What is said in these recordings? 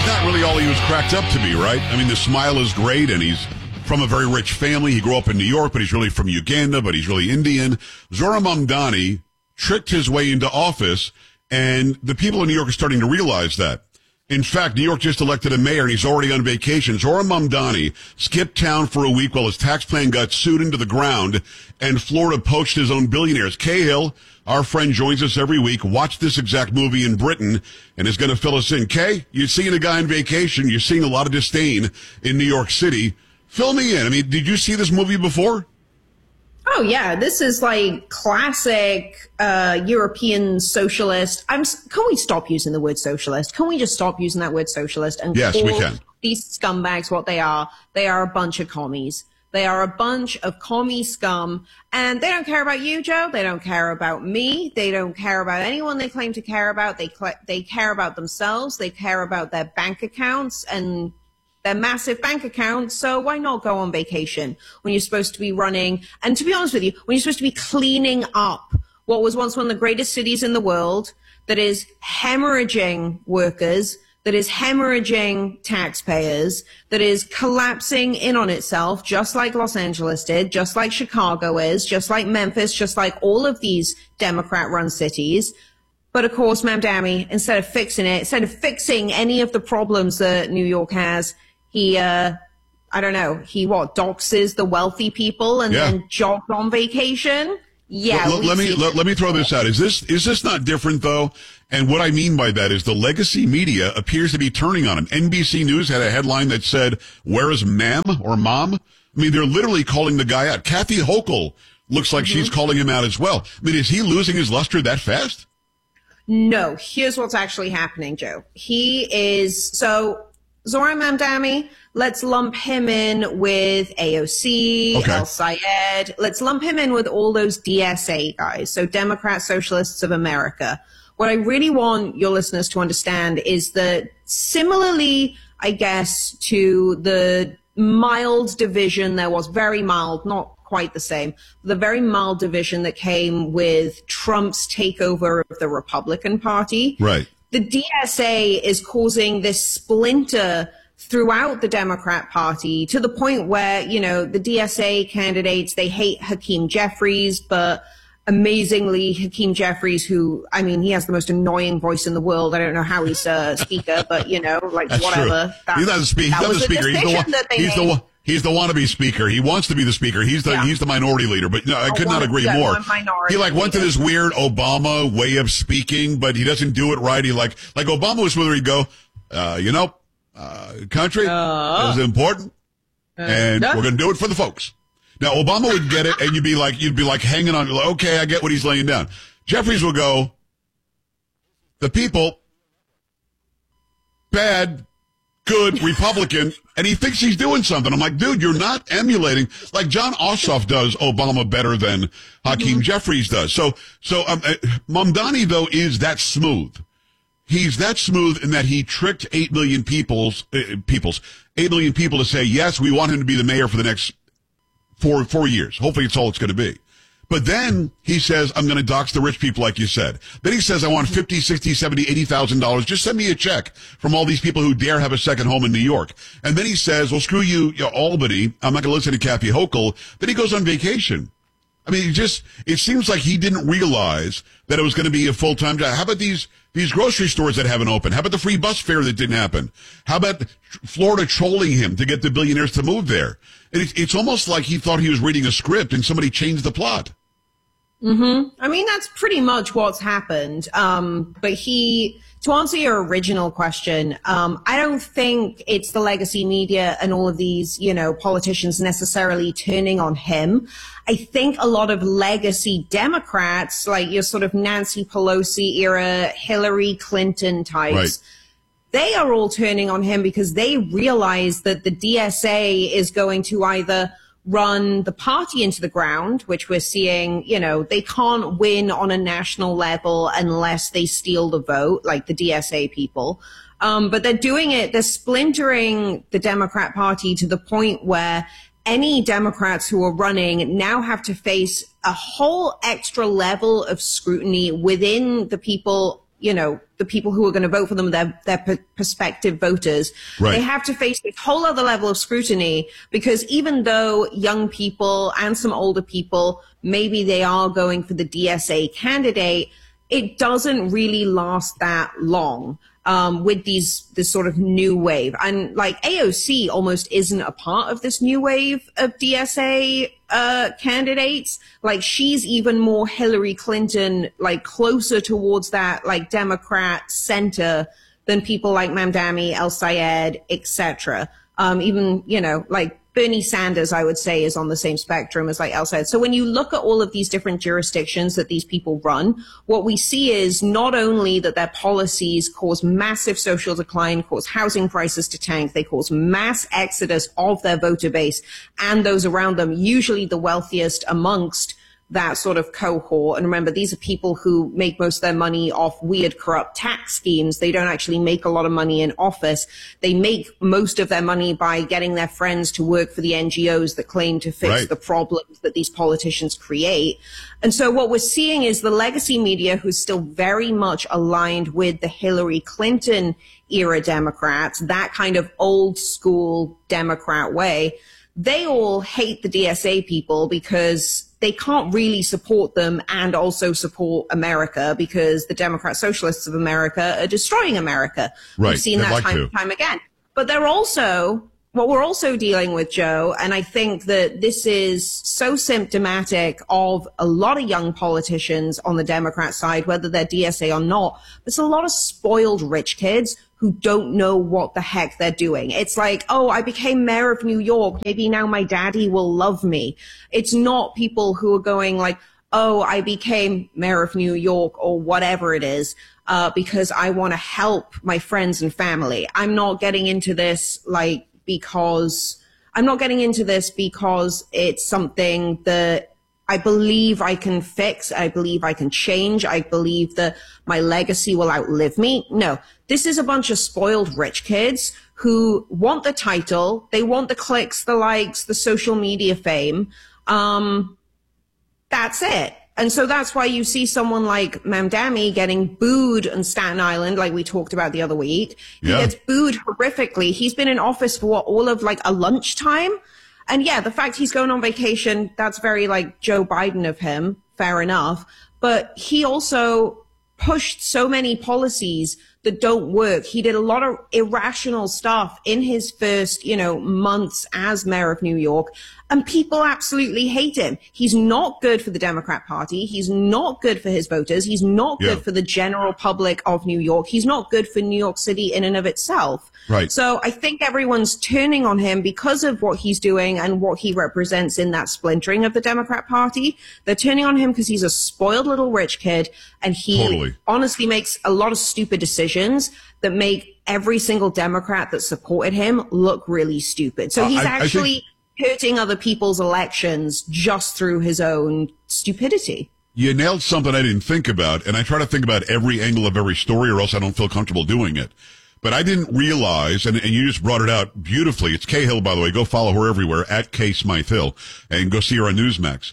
not really all he was cracked up to be, right? I mean, the smile is great, and he's from a very rich family. He grew up in New York, but he's really from Uganda, but he's really Indian. Zohran Mamdani tricked his way into office, and the people in New York are starting to realize that. In fact, New York just elected a mayor, and he's already on vacation. Zohran Mamdani skipped town for a week while his tax plan got sued into the ground, and Florida poached his own billionaires. Cahill, our friend, joins us every week, watched this exact movie in Britain, and is going to fill us in. Kay, you're seeing a guy on vacation. You're seeing a lot of disdain in New York City. Fill me in. I mean, did you see this movie before? Oh, yeah. This is like classic European socialist. Can we stop using the word socialist? Can we just stop using that word socialist and yes, call we can. These scumbags what they are? They are a bunch of commies. They are a bunch of commie scum, and they don't care about you, Joe. They don't care about me. They don't care about anyone they claim to care about. They care about themselves. They care about their bank accounts and their massive bank accounts. So why not go on vacation when you're supposed to be running? And to be honest with you, when you're supposed to be cleaning up what was once one of the greatest cities in the world, that is hemorrhaging workers, that is hemorrhaging taxpayers, that is collapsing in on itself, just like Los Angeles did, just like Chicago is, just like Memphis, just like all of these Democrat-run cities. But of course, Mamdani, instead of fixing it, instead of fixing any of the problems that New York has, he, I don't know, he doxes the wealthy people and then jogs on vacation? Yeah. Let me throw this out. Is this not different though? And what I mean by that is the legacy media appears to be turning on him. NBC News had a headline that said, "Where is ma'am or mom?" I mean, they're literally calling the guy out. Kathy Hochul looks like she's calling him out as well. I mean, is he losing his luster that fast? No. Here's what's actually happening, Joe. Zohran Mamdani, let's lump him in with AOC, El Sayed. Let's lump him in with all those DSA guys, so Democrat Socialists of America. What I really want your listeners to understand is that similarly, I guess, to the mild division, there was very mild, not quite the same, the very mild division that came with Trump's takeover of the Republican Party. Right. The DSA is causing this splinter throughout the Democrat Party to the point where, you know, the DSA candidates, they hate Hakeem Jeffries, but amazingly, Hakeem Jeffries, who, I mean, he has the most annoying voice in the world. I don't know how he's a speaker, but, you know, like, that's whatever. He's not the speaker. He's the wannabe speaker. He wants to be the speaker. He's the minority leader. But no, I could not agree more. He went to this weird Obama way of speaking, but he doesn't do it right. He like Obama was where he'd go, country is important, and we're going to do it for the folks. Now, Obama would get it, and you'd be like hanging on. Like, okay, I get what he's laying down. Jeffries will go, the people, bad, good, Republican, and he thinks he's doing something. I'm like, dude, you're not emulating. Like John Ossoff does Obama better than Hakeem Jeffries does. So Mamdani, though, is that smooth. He's that smooth in that he tricked 8 million people to say, yes, we want him to be the mayor for the next 4 years. Hopefully it's all it's going to be. But then he says, I'm going to dox the rich people like you said. Then he says, I want $50, $60, $70, $80,000. Just send me a check from all these people who dare have a second home in New York. And then he says, well, screw you, Albany. I'm not going to listen to Kathy Hochul. Then he goes on vacation. I mean, it seems like he didn't realize that it was going to be a full-time job. How about these grocery stores that haven't opened? How about the free bus fare that didn't happen? How about Florida trolling him to get the billionaires to move there? And it's almost like he thought he was reading a script and somebody changed the plot. I mean, that's pretty much what's happened. But to answer your original question, I don't think it's the legacy media and all of these, you know, politicians necessarily turning on him. I think a lot of legacy Democrats, like your sort of Nancy Pelosi era, Hillary Clinton types, right, they are all turning on him because they realize that the DSA is going to either run the party into the ground, which we're seeing, you know, they can't win on a national level unless they steal the vote, like the DSA people. But they're doing it, they're splintering the Democrat Party to the point where any Democrats who are running now have to face a whole extra level of scrutiny within the people the people who are going to vote for them, their prospective voters. Right. They have to face this whole other level of scrutiny because even though young people and some older people, maybe they are going for the DSA candidate, it doesn't really last that long. With this sort of new wave. And like AOC almost isn't a part of this new wave of DSA candidates. Like she's even more Hillary Clinton, like closer towards that like Democrat center than people like Mamdani, El Sayed, etc. Even, like Bernie Sanders, I would say, is on the same spectrum as like El Sayed. So when you look at all of these different jurisdictions that these people run, what we see is not only that their policies cause massive social decline, cause housing prices to tank, they cause mass exodus of their voter base and those around them, usually the wealthiest amongst that sort of cohort. And remember, these are people who make most of their money off weird, corrupt tax schemes. They don't actually make a lot of money in office. They make most of their money by getting their friends to work for the NGOs that claim to fix the problems that these politicians create. And so what we're seeing is the legacy media, who's still very much aligned with the Hillary Clinton era Democrats, that kind of old school Democrat way, they all hate the DSA people because they can't really support them and also support America because the Democrat Socialists of America are destroying America. Right. We've seen that time and time again. But what we're also dealing with, Joe, and I think that this is so symptomatic of a lot of young politicians on the Democrat side, whether they're DSA or not, there's a lot of spoiled rich kids who don't know what the heck they're doing. It's like, oh, I became mayor of New York. Maybe now my daddy will love me. It's not people who are going like, oh, I became mayor of New York or whatever it is, because I want to help my friends and family. I'm not getting into this because it's something that I believe I can fix. I believe I can change. I believe that my legacy will outlive me. No, this is a bunch of spoiled rich kids who want the title. They want the clicks, the likes, the social media fame. That's it. And so that's why you see someone like Mamdani getting booed on Staten Island, like we talked about the other week. He gets booed horrifically. He's been in office for all of like a lunchtime. And yeah, the fact he's going on vacation, that's very like Joe Biden of him. Fair enough. But he also pushed so many policies that don't work. He did a lot of irrational stuff in his first, months as mayor of New York. And people absolutely hate him. He's not good for the Democrat Party. He's not good for his voters. He's not good for the general public of New York. He's not good for New York City in and of itself. Right. So I think everyone's turning on him because of what he's doing and what he represents in that splintering of the Democrat Party. They're turning on him because he's a spoiled little rich kid, and he honestly makes a lot of stupid decisions that make every single Democrat that supported him look really stupid. So he's actually hurting other people's elections just through his own stupidity. You nailed something I didn't think about, and I try to think about every angle of every story or else I don't feel comfortable doing it. But I didn't realize, and you just brought it out beautifully. It's Kay Hill, by the way. Go follow her everywhere, at Kay Smythe Hill, and go see her on Newsmax.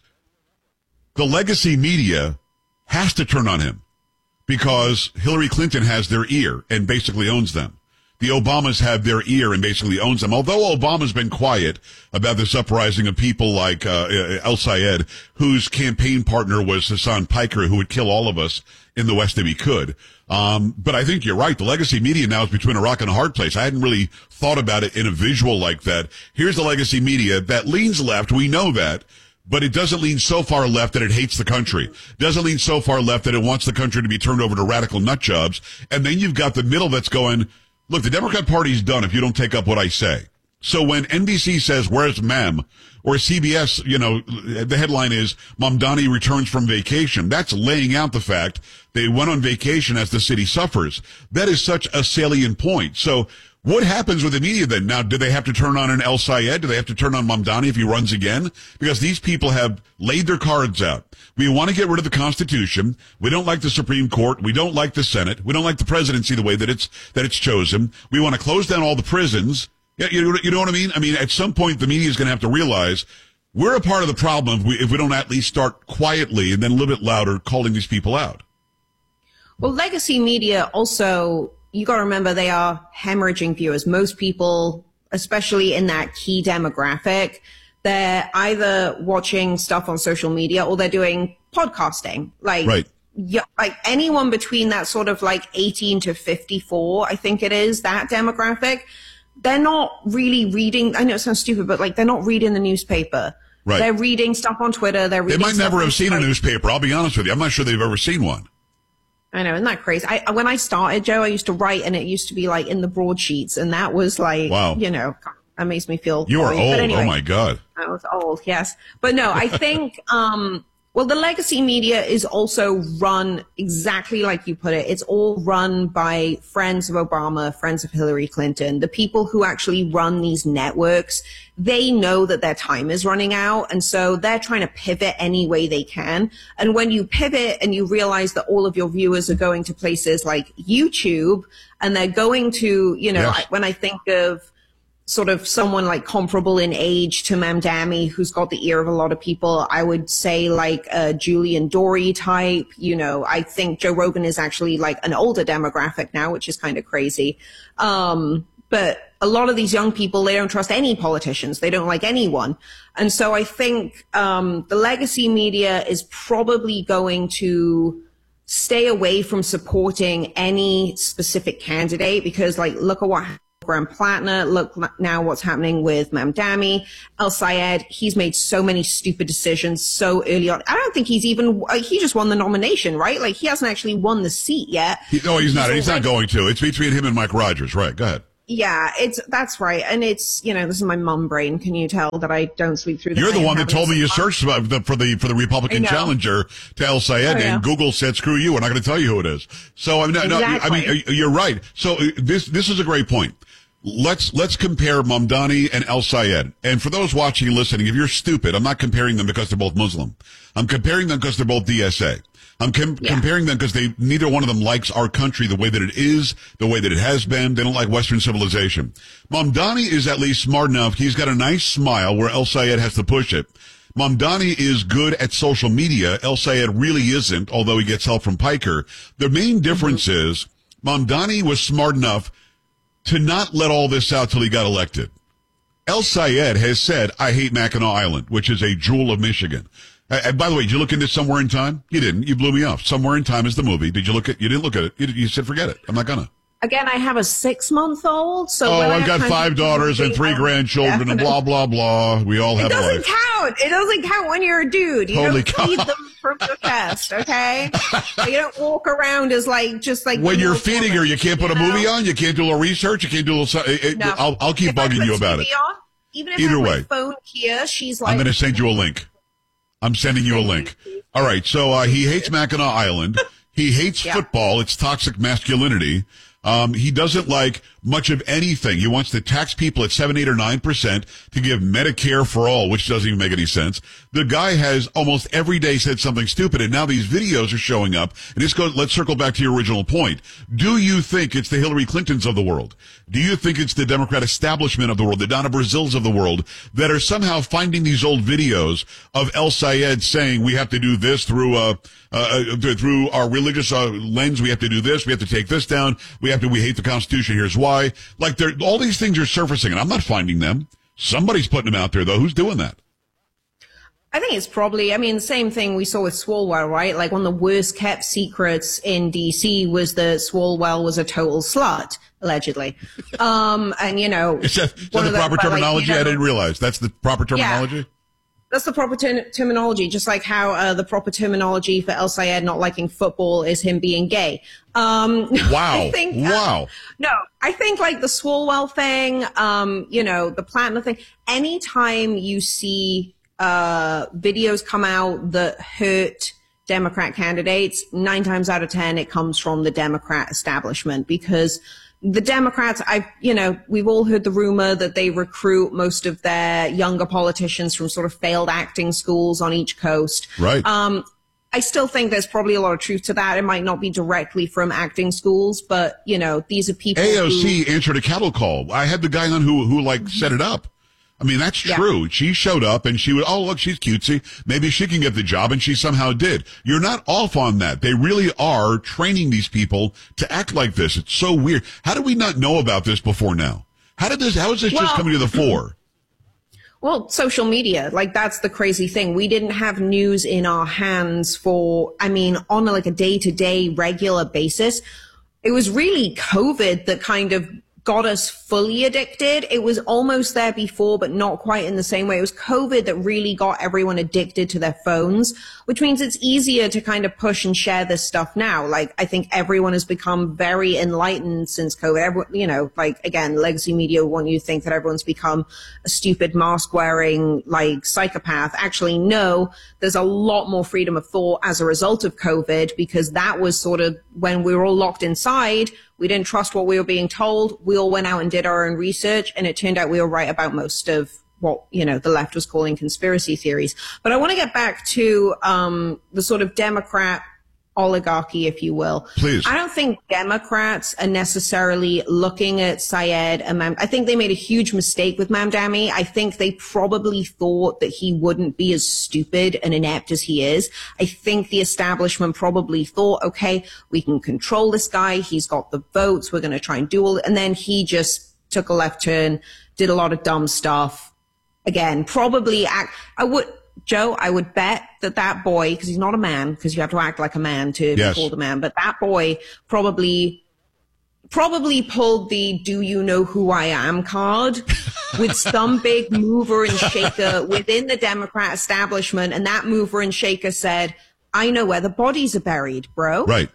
The legacy media has to turn on him because Hillary Clinton has their ear and basically owns them. The Obamas have their ear and basically owns them. Although Obama's been quiet about this uprising of people like El Sayed, whose campaign partner was Hassan Piker, who would kill all of us in the West if he could. But I think you're right. The legacy media now is between a rock and a hard place. I hadn't really thought about it in a visual like that. Here's the legacy media that leans left. We know that. But it doesn't lean so far left that it hates the country. Doesn't lean so far left that it wants the country to be turned over to radical nut jobs. And then you've got the middle that's going, look, the Democrat Party's done if you don't take up what I say. So when NBC says, where's Mem? Or CBS, the headline is, Mamdani returns from vacation. That's laying out the fact they went on vacation as the city suffers. That is such a salient point. So what happens with the media then? Now, do they have to turn on an El Sayed? Do they have to turn on Mamdani if he runs again? Because these people have laid their cards out. We want to get rid of the Constitution. We don't like the Supreme Court. We don't like the Senate. We don't like the presidency the way that it's chosen. We want to close down all the prisons. Yeah, you know what I mean? I mean, at some point, the media is going to have to realize we're a part of the problem if we don't at least start quietly and then a little bit louder calling these people out. Well, legacy media also, you got to remember, they are hemorrhaging viewers. Most people, especially in that key demographic, they're either watching stuff on social media or they're doing podcasting. Like, right. Yeah, like anyone between that sort of like 18 to 54, I think it is, that demographic, they're not really reading. I know it sounds stupid, but like they're not reading the newspaper. Right. They're reading stuff on Twitter. They're reading. They might never have seen a newspaper. I'll be honest with you. I'm not sure they've ever seen one. I know, isn't that crazy? When I started, Joe, I used to write, and it used to be like in the broadsheets, and that was like, wow. You know, that makes me feel. You are old. Anyway, oh my God. I was old, yes, but no, I think. Well, the legacy media is also run exactly like you put it. It's all run by friends of Obama, friends of Hillary Clinton. The people who actually run these networks, they know that their time is running out. And so they're trying to pivot any way they can. And when you pivot and you realize that all of your viewers are going to places like YouTube and they're going to, you know, yes. When I think of sort of someone like comparable in age to Mamdani, who's got the ear of a lot of people, I would say like a Julian Dory type. You know, I think Joe Rogan is actually like an older demographic now, which is kind of crazy. But a lot of these young people, they don't trust any politicians. They don't like anyone. And so I think the legacy media is probably going to stay away from supporting any specific candidate because, like, look at what Graham Plattner, look now what's happening with Mamdani, El Sayed. He's made so many stupid decisions so early on. I don't think he's even, he just won the nomination, right? Like, he hasn't actually won the seat yet. No, he's not. He's not going to. It's between him and Mike Rogers. Right. Go ahead. Yeah, that's right. And it's, you know, this is my mum brain. Can you tell that I don't sleep through the You're night? the one that told me you searched for the Republican challenger to El Sayed, and Google said, screw you. We're not going to tell you who it is. So, I mean, exactly. I mean, you're right. So this is a great point. Let's compare Mamdani and El Sayed. And for those watching and listening, if you're stupid, I'm not comparing them because they're both Muslim. I'm comparing them because they're both DSA. I'm comparing them because neither one of them likes our country the way that it is, the way that it has been. They don't like Western civilization. Mamdani is at least smart enough. He's got a nice smile where El Sayed has to push it. Mamdani is good at social media. El Sayed really isn't, although he gets help from Piker. The main difference is Mamdani was smart enough to not let all this out till he got elected. El Sayed has said, I hate Mackinac Island, which is a jewel of Michigan. And by the way, did you look into Somewhere in Time? You didn't. You blew me off. Somewhere in Time is the movie. Did you look at? You didn't look at it. You said, forget it. I'm not gonna. Again, I have a 6-month-old. So I've got 5 daughters and 3 grandchildren and blah, blah, blah. We all have a life. It doesn't count. It doesn't count when you're a dude. You Holy don't feed them from your chest, okay? You don't walk around as just like when you're feeding her, you can't put a movie on. You can't do a little research. You can't do a little. No. I'll keep bugging you about it. On, even if Either I have way, my phone here, she's like. I'm going to send you a link. I'm sending you a link. All right. So he hates Mackinac Island. He hates football. It's toxic masculinity. He doesn't like much of anything. He wants to tax people at 7, 8, or 9% to give Medicare for all, which doesn't even make any sense. The guy has almost every day said something stupid, and now these videos are showing up. And let's circle back to your original point. Do you think it's the Hillary Clintons of the world? Do you think it's the Democrat establishment of the world, the Donna Brazils of the world, that are somehow finding these old videos of El Sayed saying we have to do this through our religious lens? We have to do this. We have to take this down. We hate the Constitution. Here's why. Like, all these things are surfacing, and I'm not finding them. Somebody's putting them out there, though. Who's doing that? I think it's probably, the same thing we saw with Swalwell, right? Like, one of the worst kept secrets in DC was that Swalwell was a total slut, allegedly. And, you know. Is that the proper terminology? I didn't realize. That's the proper terminology? Yeah. That's the proper terminology, just like how the proper terminology for El Sayed not liking football is him being gay. Wow. Wow. No, I think like the Swalwell thing, the Platinum thing, anytime you see videos come out that hurt Democrat candidates, 9 times out of 10, it comes from the Democrat establishment because the Democrats, we've all heard the rumor that they recruit most of their younger politicians from sort of failed acting schools on each coast. Right. I still think there's probably a lot of truth to that. It might not be directly from acting schools, but, these are people AOC answered a cattle call. I had the guy on who set it up. I mean, that's true. She showed up and she would, oh, look, she's cutesy. Maybe she can get the job, and she somehow did. You're not off on that. They really are training these people to act like this. It's so weird. How did we not know about this before now? How is this just coming to the fore? Well, social media, like that's the crazy thing. We didn't have news in our hands on like a day-to-day regular basis. It was really COVID that kind of got us fully addicted. It was almost there before, but not quite in the same way. It was COVID that really got everyone addicted to their phones, which means it's easier to kind of push and share this stuff now. Like, I think everyone has become very enlightened since COVID. Again, legacy media want you to think that everyone's become a stupid mask wearing, like, psychopath. Actually, no, there's a lot more freedom of thought as a result of COVID, because that was sort of when we were all locked inside. We didn't trust what we were being told. We all went out and did our own research, and it turned out we were right about most of what, the left was calling conspiracy theories. But I want to get back to the sort of Democrat oligarchy, if you will. Please. I don't think Democrats are necessarily looking at Syed and I think they made a huge mistake with Mamdani. I think they probably thought that he wouldn't be as stupid and inept as he is. I think the establishment probably thought, okay, we can control this guy. He's got the votes. We're going to try and do all, and then he just took a left turn, did a lot of dumb stuff. Again, probably I would bet that boy, because he's not a man, because you have to act like a man to be called a man, but that boy probably pulled the "do you know who I am" card with some big mover and shaker within the Democrat establishment, and that mover and shaker said, "I know where the bodies are buried, bro." Right.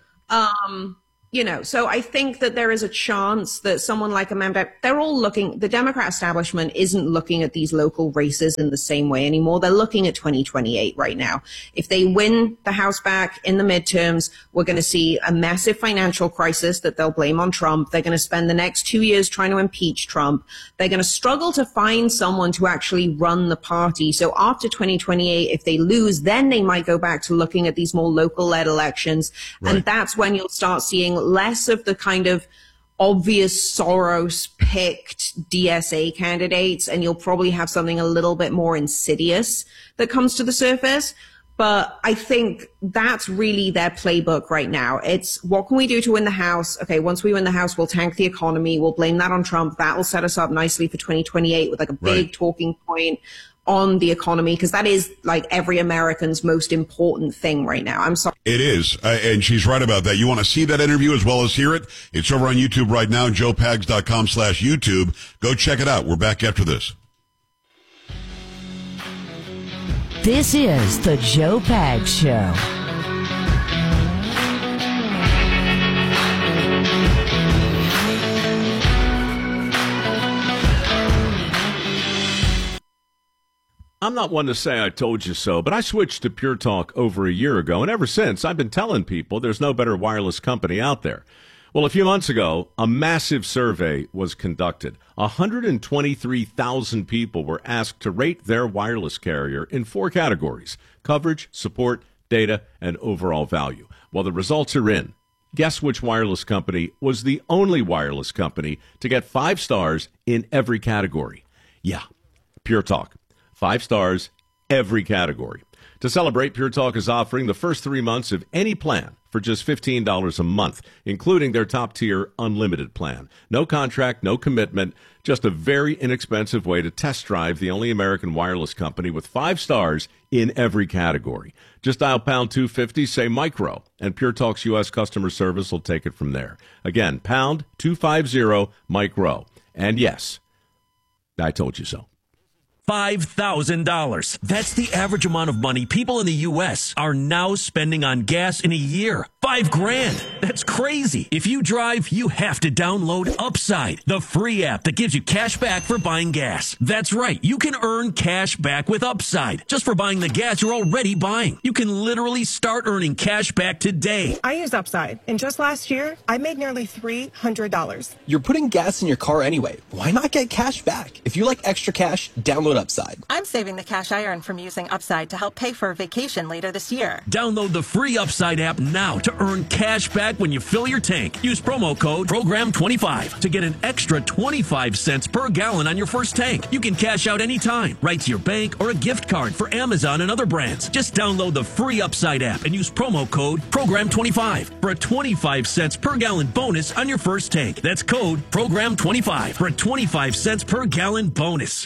So I think that there is a chance that someone like they're all looking, the Democrat establishment isn't looking at these local races in the same way anymore. They're looking at 2028 right now. If they win the House back in the midterms, we're going to see a massive financial crisis that they'll blame on Trump. They're going to spend the next 2 years trying to impeach Trump. They're going to struggle to find someone to actually run the party. So after 2028, if they lose, then they might go back to looking at these more local-led elections. Right. And that's when you'll start seeing less of the kind of obvious Soros-picked DSA candidates, and you'll probably have something a little bit more insidious that comes to the surface. But I think that's really their playbook right now. It's, what can we do to win the House? Okay, once we win the House, we'll tank the economy. We'll blame that on Trump. That will set us up nicely for 2028 with like a big talking point on the economy, because that is like every American's most important thing right now. I'm sorry. It is. And she's right about that. You want to see that interview as well as hear it? It's over on YouTube right now, joepags.com/YouTube. Go check it out. We're back after this. This is the Joe Pags Show. I'm not one to say I told you so, but I switched to Pure Talk over a year ago, and ever since, I've been telling people there's no better wireless company out there. Well, a few months ago, a massive survey was conducted. 123,000 people were asked to rate their wireless carrier in 4 categories: coverage, support, data, and overall value. Well, the results are in. Guess which wireless company was the only wireless company to get 5 stars in every category? Yeah, Pure Talk. 5 stars, every category. To celebrate, Pure Talk is offering the first 3 months of any plan for just $15 a month, including their top-tier unlimited plan. No contract, no commitment, just a very inexpensive way to test drive the only American wireless company with 5 stars in every category. Just dial pound 250, say micro, and Pure Talk's U.S. customer service will take it from there. Again, pound 250, micro. And yes, I told you so. $5,000. That's the average amount of money people in the U.S. are now spending on gas in a year. $5,000. That's crazy. If you drive, you have to download Upside, the free app that gives you cash back for buying gas. That's right. You can earn cash back with Upside just for buying the gas you're already buying. You can literally start earning cash back today. I use Upside, and just last year, I made nearly $300. You're putting gas in your car anyway. Why not get cash back? If you like extra cash, download Upside. I I'm saving the cash I earn from using Upside to help pay for a vacation later this year. Download the free Upside app now to earn cash back when you fill your tank. Use promo code PROGRAM25 to get an extra 25 cents per gallon on your first tank. You can cash out anytime, right to your bank or a gift card for Amazon and other brands. Just download the free Upside app and use promo code PROGRAM25 for a 25 cents per gallon bonus on your first tank. That's code PROGRAM25 for a 25 cents per gallon bonus.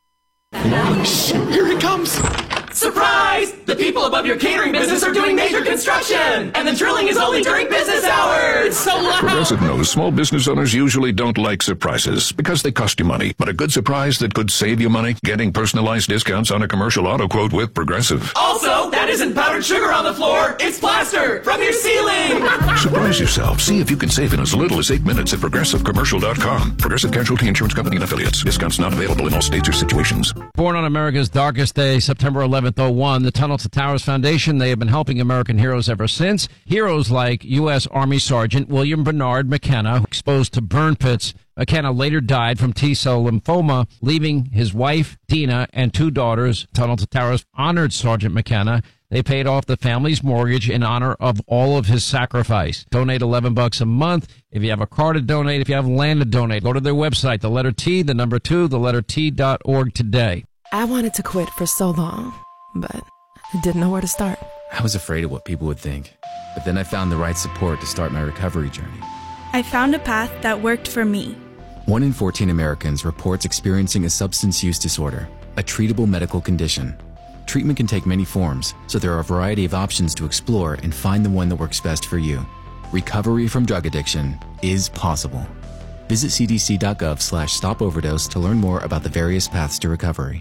Here he comes! Surprise! The people above your catering business are doing major construction! And the drilling is only during business hours! So loud! Progressive knows small business owners usually don't like surprises because they cost you money. But a good surprise that could save you money? Getting personalized discounts on a commercial auto quote with Progressive. Also, that isn't powdered sugar on the floor, it's plaster from your ceiling! Surprise yourself. See if you can save in as little as 8 minutes at ProgressiveCommercial.com. Progressive Casualty Insurance Company and Affiliates. Discounts not available in all states or situations. Born on America's darkest day, September 11th, 2001, the Tunnel to Towers Foundation, they have been helping American heroes ever since. Heroes like U.S. Army Sergeant William Bernard McKenna, exposed to burn pits. McKenna later died from T-cell lymphoma, leaving his wife, Dina, and 2 daughters. Tunnel to Towers honored Sergeant McKenna. They paid off the family's mortgage in honor of all of his sacrifice. Donate $11 a month. If you have a car to donate, if you have land to donate, go to their website, the letter T, the number 2, the letter T.org today. I wanted to quit for so long, but I didn't know where to start. I was afraid of what people would think, but then I found the right support to start my recovery journey. I found a path that worked for me. 1 in 14 Americans reports experiencing a substance use disorder, a treatable medical condition. Treatment can take many forms, so there are a variety of options to explore and find the one that works best for you. Recovery from drug addiction is possible. Visit cdc.gov/stopoverdose to learn more about the various paths to recovery.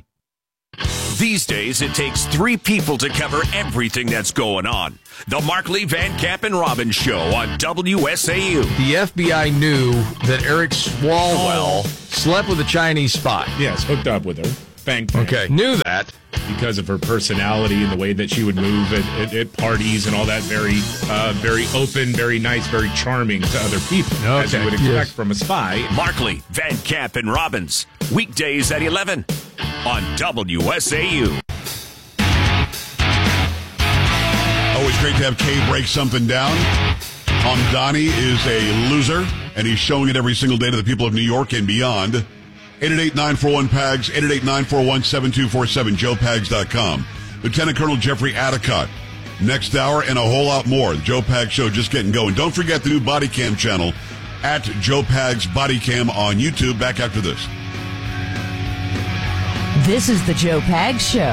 These days, it takes 3 people to cover everything that's going on. The Markley, Van Camp, and Robbins Show on WSAU. The FBI knew that Eric Swalwell slept with a Chinese spy. Yes, hooked up with her. Bang, bang. Okay, knew that. Because of her personality and the way that she would move at parties and all that, very open, very nice, very charming to other people, as you would expect from a spy. Markley, Van Camp, and Robbins, weekdays at 11 on WSAU. Always great to have Kay break something down. Hamdani is a loser, and he's showing it every single day to the people of New York and beyond. 888-941-PAGS, 888-941-7247, joepags.com. Lieutenant Colonel Jeffrey Adicott. Next hour and a whole lot more. The Joe Pags Show just getting going. Don't forget the new body cam channel at Joe Pags Body Cam on YouTube. Back after this. This is the Joe Pags Show.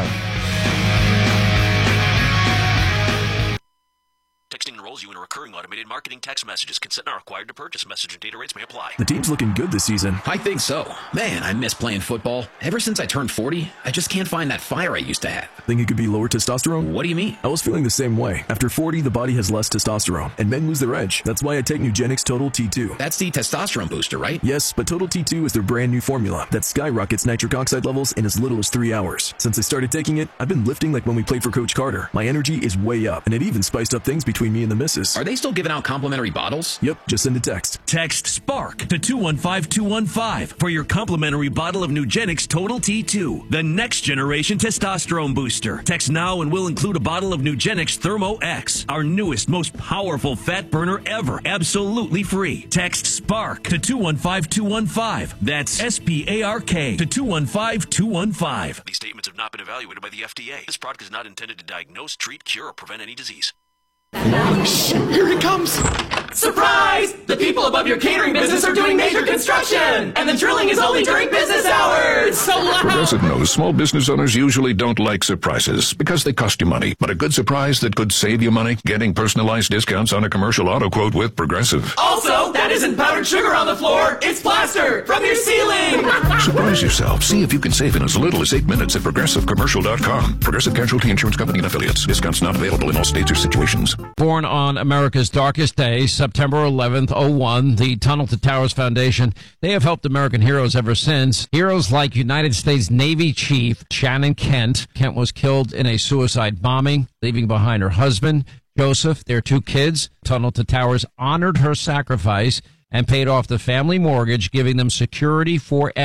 Texting enrolls you in a recurring automated marketing text messages. Consent not required to purchase. Message and data rates may apply. The team's looking good this season. I think so. Man, I miss playing football. Ever since I turned 40, I just can't find that fire I used to have. Think it could be lower testosterone? What do you mean? I was feeling the same way. After 40, the body has less testosterone, and men lose their edge. That's why I take Nugenix Total T2. That's the testosterone booster, right? Yes, but Total T2 is their brand new formula that skyrockets nitric oxide levels in as little as 3 hours. Since I started taking it, I've been lifting like when we played for Coach Carter. My energy is way up, and it even spiced up things between me and the missus. Are they still giving out complimentary bottles? Yep, just send a text. Text SPARK to 215-215 for your complimentary bottle of Nugenix Total T2, the next generation testosterone booster. Text now and we'll include a bottle of Nugenix Thermo X, our newest, most powerful fat burner ever, absolutely free. Text SPARK to 215-215. That's SPARK to 215-215. These statements have not been evaluated by the FDA. This product is not intended to diagnose, treat, cure, or prevent any disease. Here he comes! Surprise! The people above your catering business are doing major construction! And the drilling is only during business hours! So loud! Progressive knows small business owners usually don't like surprises because they cost you money. But a good surprise that could save you money? Getting personalized discounts on a commercial auto quote with Progressive. Also, that isn't powdered sugar on the floor, it's plaster from your ceiling! Surprise yourself. See if you can save in as little as 8 minutes at ProgressiveCommercial.com. Progressive Casualty Insurance Company and Affiliates. Discounts not available in all states or situations. Born on America's darkest day, September 11th, 2001, the Tunnel to Towers Foundation, they have helped American heroes ever since. Heroes like United States Navy Chief Shannon Kent. Kent was killed in a suicide bombing, leaving behind her husband, Joseph, their 2 kids. Tunnel to Towers honored her sacrifice and paid off the family mortgage, giving them security forever.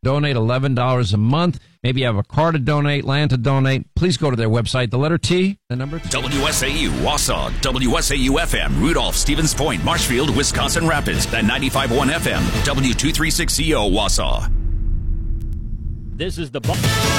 Donate $11 a month. Maybe you have a car to donate, land to donate. Please go to their website, the letter T, the number 2. WSAU, Wausau, WSAU FM, Rudolph, Stevens Point, Marshfield, Wisconsin Rapids, and 95.1 FM, W236CO, Wausau. This is the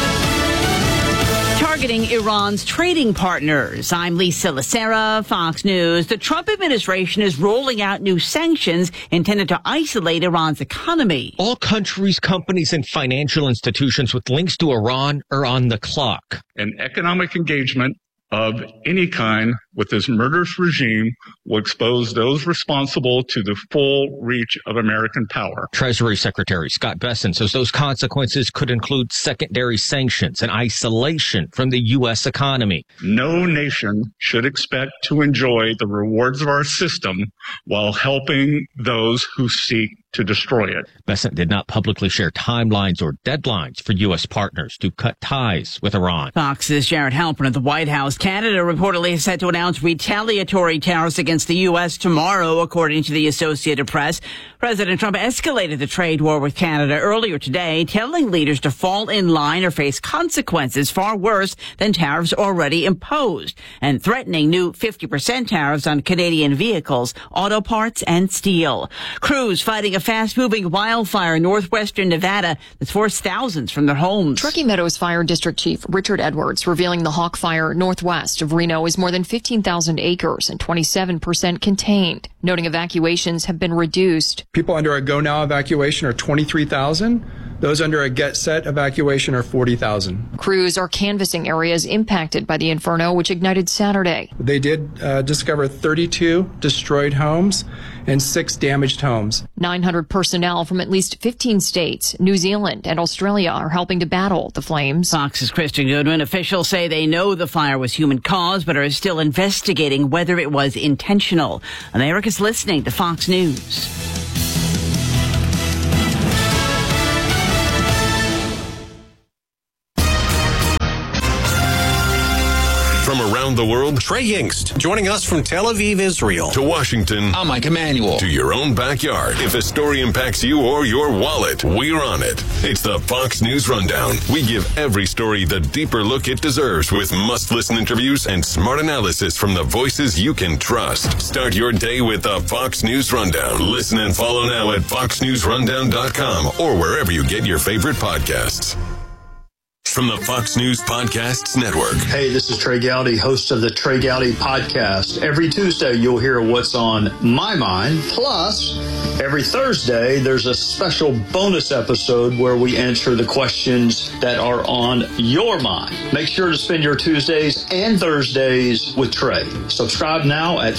targeting Iran's trading partners. I'm Lisa Lacera, Fox News. The Trump administration is rolling out new sanctions intended to isolate Iran's economy. All countries, companies, and financial institutions with links to Iran are on the clock. An economic engagement of any kind with this murderous regime will expose those responsible to the full reach of American power. Treasury Secretary Scott Bessent says those consequences could include secondary sanctions and isolation from the U.S. economy. No nation should expect to enjoy the rewards of our system while helping those who seek to destroy it. Bessent did not publicly share timelines or deadlines for U.S. partners to cut ties with Iran. Fox's Jared Halpern at the White House. Canada reportedly is set to announce retaliatory tariffs against the U.S. tomorrow, according to the Associated Press. President Trump escalated the trade war with Canada earlier today, telling leaders to fall in line or face consequences far worse than tariffs already imposed, and threatening new 50% tariffs on Canadian vehicles, auto parts, and steel. Crews fighting a fast-moving wildfire in northwestern Nevada that's forced thousands from their homes. Truckee Meadows Fire District Chief Richard Edwards revealing the Hawk Fire northwest of Reno is more than 15,000 acres and 27% contained, noting evacuations have been reduced. People under a Go Now evacuation are 23,000. Those under a Get Set evacuation are 40,000. Crews are canvassing areas impacted by the inferno, which ignited Saturday. They did discover 32 destroyed homes and 6 damaged homes. 900 personnel from at least 15 states, New Zealand, and Australia are helping to battle the flames. Fox's Kristen Goodwin. Officials say they know the fire was human caused, but are still investigating whether it was intentional. America's listening to Fox News. From around the world, Trey Yingst, joining us from Tel Aviv, Israel. To Washington. I'm Mike Emanuel. To your own backyard. If a story impacts you or your wallet, we're on it. It's the Fox News Rundown. We give every story the deeper look it deserves with must-listen interviews and smart analysis from the voices you can trust. Start your day with the Fox News Rundown. Listen and follow now at foxnewsrundown.com or wherever you get your favorite podcasts. From the Fox News Podcasts Network. Hey, this is Trey Gowdy, host of the Trey Gowdy Podcast. Every Tuesday, you'll hear what's on my mind. Plus, every Thursday, there's a special bonus episode where we answer the questions that are on your mind. Make sure to spend your Tuesdays and Thursdays with Trey. Subscribe now at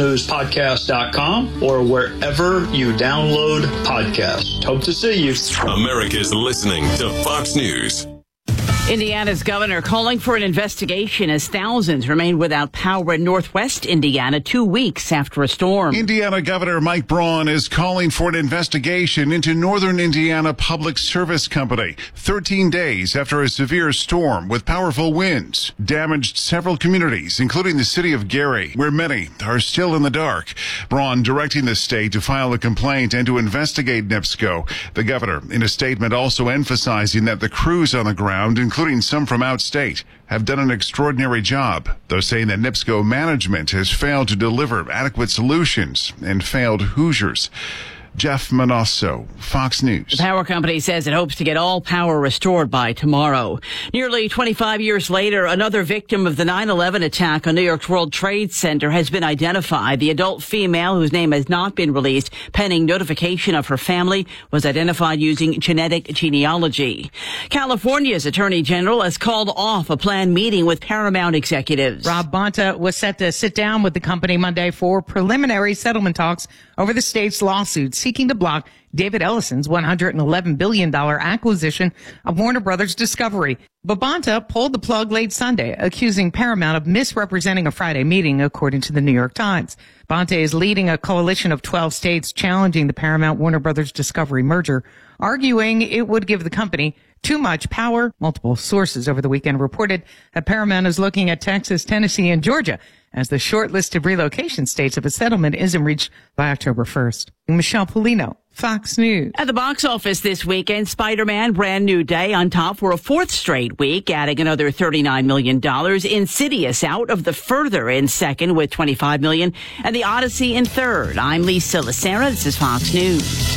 foxnewspodcast.com or wherever you download podcasts. Hope to see you. America's listening to Fox News. Indiana's governor calling for an investigation as thousands remain without power in northwest Indiana 2 weeks after a storm. Indiana Governor Mike Braun is calling for an investigation into Northern Indiana Public Service Company 13 days after a severe storm with powerful winds damaged several communities, including the city of Gary, where many are still in the dark. Braun directing the state to file a complaint and to investigate NIPSCO. The governor, in a statement, also emphasizing that the crews on the ground, including some from outstate, have done an extraordinary job, though saying that NIPSCO management has failed to deliver adequate solutions and failed Hoosiers. Jeff Manasso, Fox News. The power company says it hopes to get all power restored by tomorrow. Nearly 25 years later, another victim of the 9/11 attack on New York's World Trade Center has been identified. The adult female, whose name has not been released pending notification of her family, was identified using genetic genealogy. California's Attorney General has called off a planned meeting with Paramount executives. Rob Bonta was set to sit down with the company Monday for preliminary settlement talks over the state's lawsuit seeking to block David Ellison's $111 billion acquisition of Warner Brothers Discovery. But Bonta pulled the plug late Sunday, accusing Paramount of misrepresenting a Friday meeting, according to the New York Times. Bonta is leading a coalition of 12 states challenging the Paramount-Warner Brothers Discovery merger, arguing it would give the company too much power. Multiple sources over the weekend reported that Paramount is looking at Texas, Tennessee, and Georgia as the short list of relocation states if a settlement isn't reached by October 1st. Michelle Polino, Fox News. At the box office this weekend, Spider-Man Brand New Day on top for a fourth straight week, adding another $39 million. Insidious out of the further in second with $25 million, and The Odyssey in third. I'm Lisa Lacera. This is Fox News.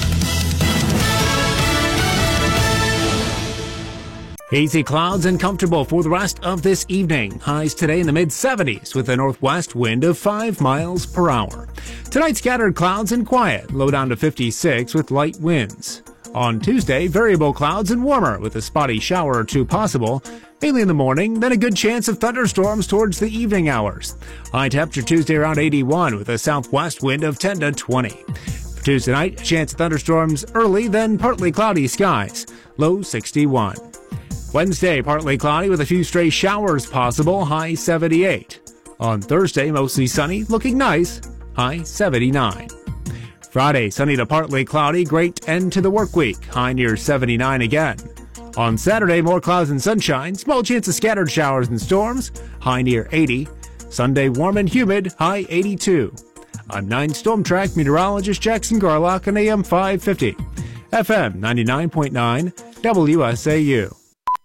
Hazy clouds and comfortable for the rest of this evening. Highs today in the mid-70s with a northwest wind of 5 miles per hour. Tonight, scattered clouds and quiet, low down to 56 with light winds. On Tuesday, variable clouds and warmer with a spotty shower or two possible, mainly in the morning, then a good chance of thunderstorms towards the evening hours. High temperature Tuesday around 81 with a southwest wind of 10 to 20. For Tuesday night, chance of thunderstorms early, then partly cloudy skies, low 61. Wednesday, partly cloudy with a few stray showers possible, high 78. On Thursday, mostly sunny, looking nice, high 79. Friday, sunny to partly cloudy, great end to the work week, high near 79 again. On Saturday, more clouds and sunshine, small chance of scattered showers and storms, high near 80. Sunday, warm and humid, high 82. I'm 9 Storm Track meteorologist Jackson Garlock on AM 550. FM 99.9, WSAU.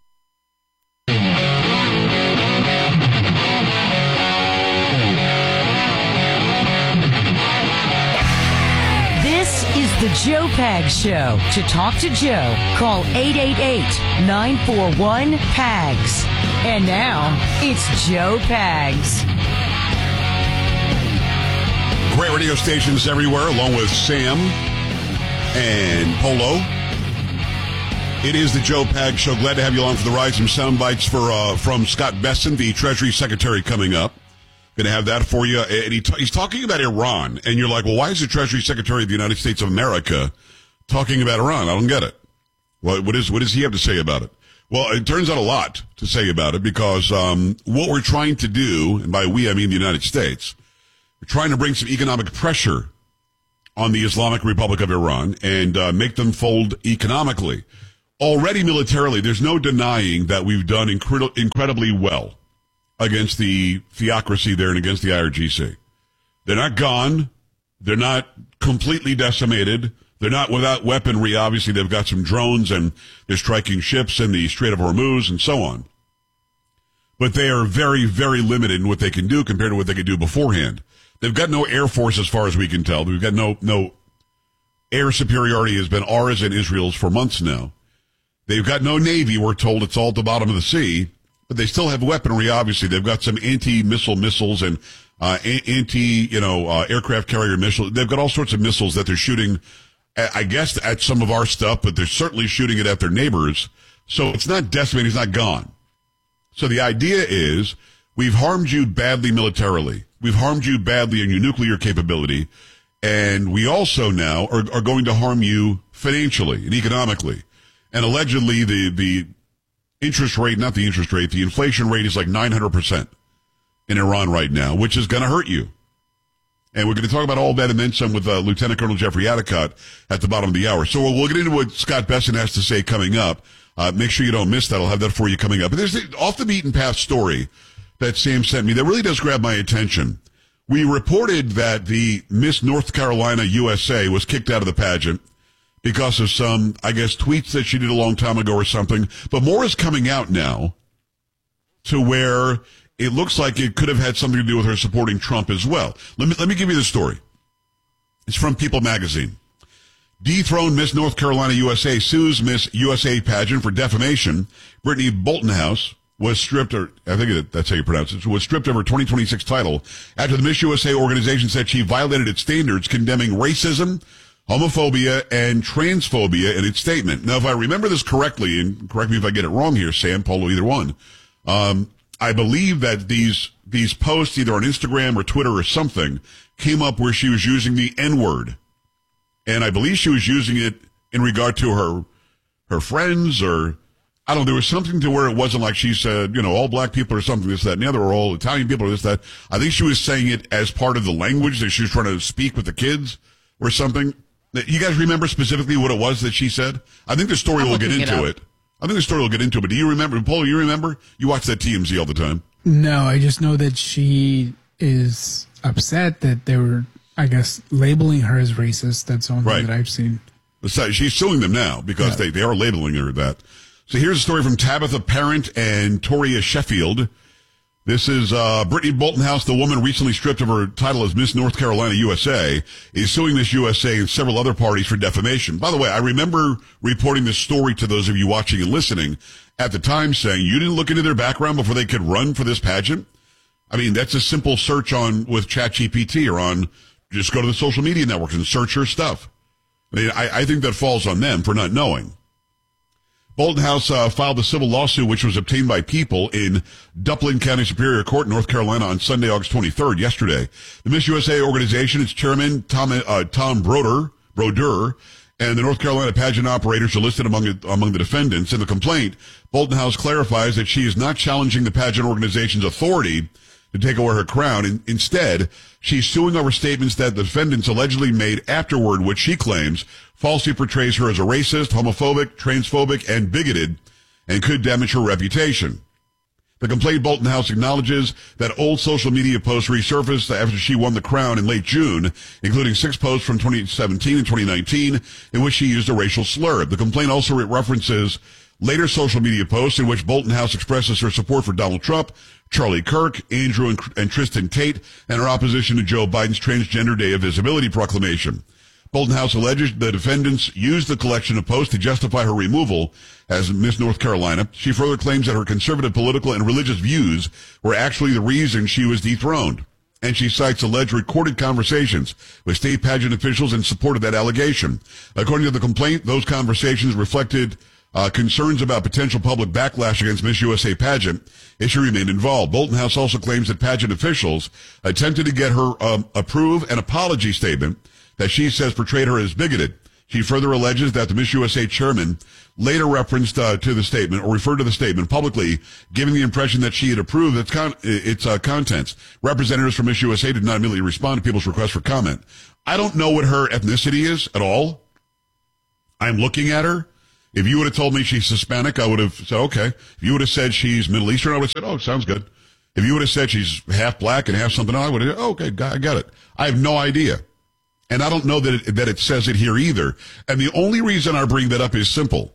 The Joe Pags Show. To talk to Joe, call 888-941-PAGS. And now, it's Joe Pags. Great radio stations everywhere, along with Sam and Polo. It is the Joe Pags Show. Glad to have you along for the ride. Some sound bites from Scott Bessent, the Treasury Secretary, coming up. Going to have that for you. And he's talking about Iran. And you're like, well, why is the Treasury Secretary of the United States of America talking about Iran? I don't get it. What does he have to say about it? Well, it turns out a lot to say about it because what we're trying to do, and by we I mean the United States, we're trying to bring some economic pressure on the Islamic Republic of Iran and make them fold economically. Already militarily, there's no denying that we've done incredibly well against the theocracy there and against the IRGC. They're not gone. They're not completely decimated. They're not without weaponry. Obviously, they've got some drones and they're striking ships in the Strait of Hormuz and so on. But they are very, very limited in what they can do compared to what they could do beforehand. They've got no air force as far as we can tell. We've got no air superiority has been ours and Israel's for months now. They've got no navy. We're told it's all at the bottom of the sea. But they still have weaponry, obviously. They've got some anti-missile missiles and aircraft carrier missiles. They've got all sorts of missiles that they're shooting, I guess, at some of our stuff, but they're certainly shooting it at their neighbors. So it's not decimated, it's not gone. So the idea is, we've harmed you badly militarily. We've harmed you badly in your nuclear capability. And we also now are going to harm you financially and economically. And allegedly, the interest rate, not the interest rate, the inflation rate is like 900% in Iran right now, which is going to hurt you. And we're going to talk about all that and then some with Lieutenant Colonel Jeffrey Adicott at the bottom of the hour. So we'll get into what Scott Bessent has to say coming up. Make sure you don't miss that. I'll have that for you coming up. And there's the off the beaten path story that Sam sent me that really does grab my attention. We reported that the Miss North Carolina USA was kicked out of the pageant because of some, I guess, tweets that she did a long time ago or something. But more is coming out now to where it looks like it could have had something to do with her supporting Trump as well. Let me give you the story. It's from People magazine. Dethroned Miss North Carolina USA sues Miss USA pageant for defamation. Brittany Boltonhouse was stripped, or I think that's how you pronounce it, was stripped of her 2026 title after the Miss USA organization said she violated its standards, condemning racism, homophobia, and transphobia in its statement. Now, if I remember this correctly, and correct me if I get it wrong here, Sam, Polo, either one, I believe that these posts, either on Instagram or Twitter or something, came up where she was using the N-word. And I believe she was using it in regard to her friends, or I don't know, there was something to where it wasn't like she said, all black people or something, this, that, and the other, or all Italian people or this, that. I think she was saying it as part of the language that she was trying to speak with the kids or something. You guys remember specifically what it was that she said? I think the story will get into it. But do you remember? Paul, you remember? You watch that TMZ all the time. No, I just know that she is upset that they were, I guess, labeling her as racist. That's the only thing that I've seen. She's suing them now because they are labeling her that. So here's a story from Tabitha Parent and Toria Sheffield. This is Brittany Boltonhouse, the woman recently stripped of her title as Miss North Carolina USA, is suing Miss USA and several other parties for defamation. By the way, I remember reporting this story to those of you watching and listening at the time, saying you didn't look into their background before they could run for this pageant. I mean, that's a simple search with ChatGPT or on, just go to the social media networks and search her stuff. I mean, I think that falls on them for not knowing. Boltonhouse filed a civil lawsuit, which was obtained by People in Duplin County Superior Court, North Carolina, on Sunday, August 23rd, yesterday. The Miss USA organization, its chairman, Tom Broder, and the North Carolina pageant operators are listed among the defendants. In the complaint, Boltonhouse clarifies that she is not challenging the pageant organization's authority to take away her crown. Instead, she's suing over statements that the defendants allegedly made afterward, which she claims falsely portrays her as a racist, homophobic, transphobic, and bigoted, and could damage her reputation. The complaint, Boltonhouse acknowledges that old social media posts resurfaced after she won the crown in late June, including 6 posts from 2017 and 2019 in which she used a racial slur. The complaint also references later social media posts in which Boltonhouse expresses her support for Donald Trump, Charlie Kirk, Andrew and Tristan Tate, and her opposition to Joe Biden's Transgender Day of Visibility proclamation. Boltonhouse alleges the defendants used the collection of posts to justify her removal as Miss North Carolina. She further claims that her conservative political and religious views were actually the reason she was dethroned. And she cites alleged recorded conversations with state pageant officials in support of that allegation. According to the complaint, those conversations reflected concerns about potential public backlash against Miss USA pageant if she remained involved. Boltonhouse also claims that pageant officials attempted to get her approve an apology statement that she says portrayed her as bigoted. She further alleges that the Miss USA chairman later referenced to the statement or referred to the statement publicly, giving the impression that she had approved its contents. Representatives from Miss USA did not immediately respond to people's request for comment. I don't know what her ethnicity is at all. I'm looking at her. If you would have told me she's Hispanic, I would have said, okay. If you would have said she's Middle Eastern, I would have said, oh, sounds good. If you would have said she's half black and half something else, I would have said, oh, okay, I got it. I have no idea. And I don't know that it says it here either. And the only reason I bring that up is simple.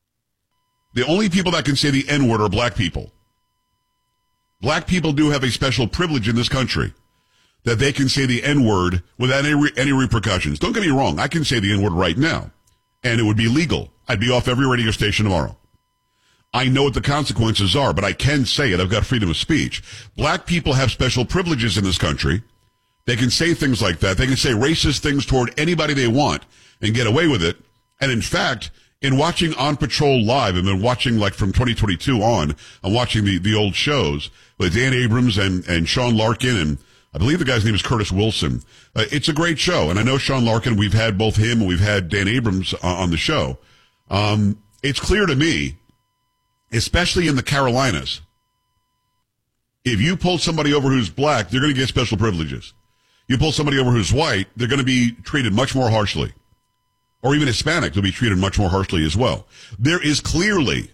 The only people that can say the N-word are black people. Black people do have a special privilege in this country that they can say the N-word without any repercussions. Don't get me wrong. I can say the N-word right now, and it would be legal. I'd be off every radio station tomorrow. I know what the consequences are, but I can say it. I've got freedom of speech. Black people have special privileges in this country. They can say things like that. They can say racist things toward anybody they want and get away with it. And in fact, in watching On Patrol Live, I've been watching like from 2022 on, I'm watching the old shows with Dan Abrams and Sean Larkin, and I believe the guy's name is Curtis Wilson. It's a great show. And I know Sean Larkin, we've had both him and we've had Dan Abrams on the show. It's clear to me, especially in the Carolinas, if you pull somebody over who's black, they're going to get special privileges. You pull somebody over who's white, they're going to be treated much more harshly. Or even Hispanic, they'll be treated much more harshly as well. There is clearly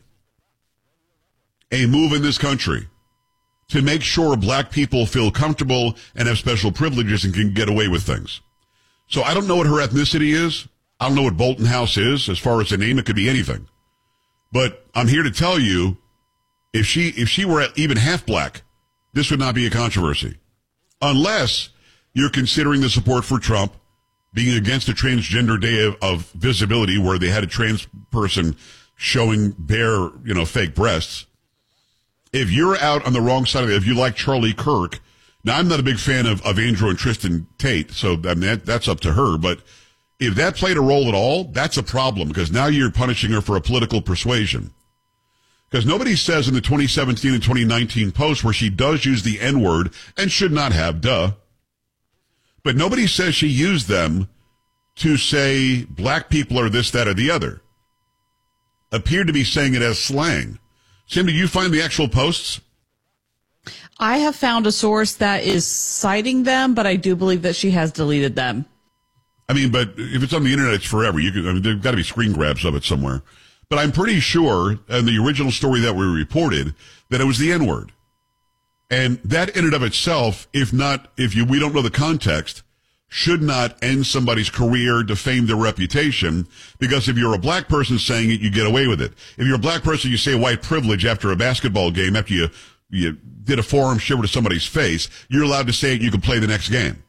a move in this country to make sure black people feel comfortable and have special privileges and can get away with things. So I don't know what her ethnicity is. I don't know what Boltonhouse is. As far as a name, it could be anything. But I'm here to tell you, if she were even half black, this would not be a controversy. Unless you're considering the support for Trump, being against a Transgender Day of Visibility where they had a trans person showing bare, fake breasts. If you're out on the wrong side of it, if you like Charlie Kirk, now I'm not a big fan of Andrew and Tristan Tate, so that's up to her, but if that played a role at all, that's a problem because now you're punishing her for a political persuasion. Because nobody says in the 2017 and 2019 posts where she does use the N-word and should not have, duh. But nobody says she used them to say black people are this, that, or the other. Appeared to be saying it as slang. Sam, did you find the actual posts? I have found a source that is citing them, but I do believe that she has deleted them. I mean, but if it's on the internet, it's forever. There's got to be screen grabs of it somewhere. But I'm pretty sure, in the original story that we reported, that it was the N-word. And that in and of itself, we don't know the context, should not end somebody's career, defame their reputation, because if you're a black person saying it, you get away with it. If you're a black person, you say white privilege after a basketball game, after you did a forearm shiver to somebody's face, you're allowed to say it, you can play the next game.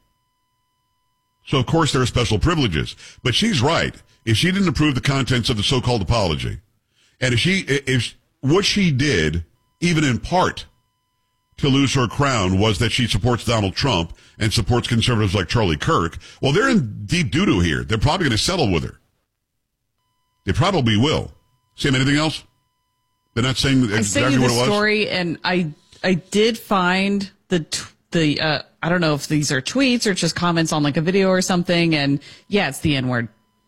So, of course, there are special privileges. But she's right. If she didn't approve the contents of the so-called apology, and if what she did, even in part, to lose her crown was that she supports Donald Trump and supports conservatives like Charlie Kirk, well, they're in deep doo-doo here. They're probably going to settle with her. They probably will. Sam, anything else? They're not saying exactly what it was? I story, and I did find the I don't know if these are tweets or just comments on like a video or something, and yeah, it's the N-word.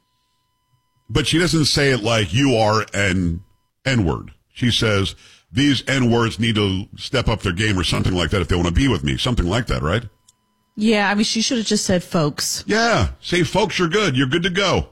But she doesn't say it like you are an N-word. She says these N-words need to step up their game or something like that if they want to be with me. Something like that, right? Yeah, I mean, she should have just said folks. Yeah, say folks, you're good. You're good to go.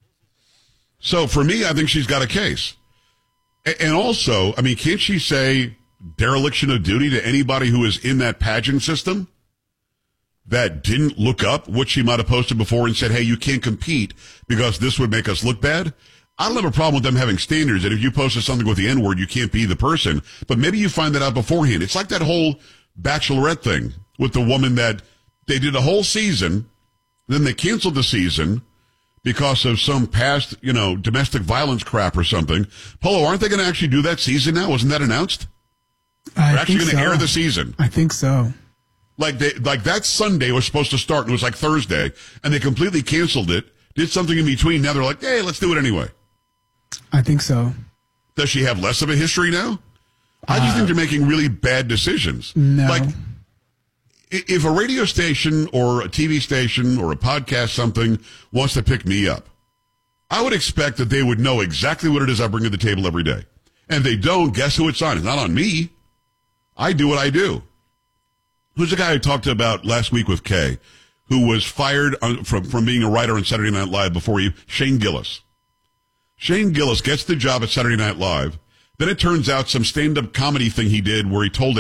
So for me, I think she's got a case. And also, I mean, can't she say dereliction of duty to anybody who is in that pageant system that didn't look up what she might have posted before and said, hey, you can't compete because this would make us look bad? I don't have a problem with them having standards that if you posted something with the N-word, you can't be the person. But maybe you find that out beforehand. It's like that whole Bachelorette thing with the woman that they did a whole season, then they canceled the season because of some past, domestic violence crap or something. Polo, aren't they going to actually do that season now? Wasn't that announced? They're actually going to air the season. I think so. Like that Sunday was supposed to start, and it was like Thursday, and they completely canceled it, did something in between. Now they're like, hey, let's do it anyway. I think so. Does she have less of a history now? I just think they're making really bad decisions. No. Like, if a radio station or a TV station or a podcast something wants to pick me up, I would expect that they would know exactly what it is I bring to the table every day. And if they don't, guess who it's on? It's not on me. I do what I do. Who's the guy I talked about last week with Kay, who was fired from being a writer on Saturday Night Live before Shane Gillis. Shane Gillis gets the job at Saturday Night Live. Then it turns out some stand-up comedy thing he did where he told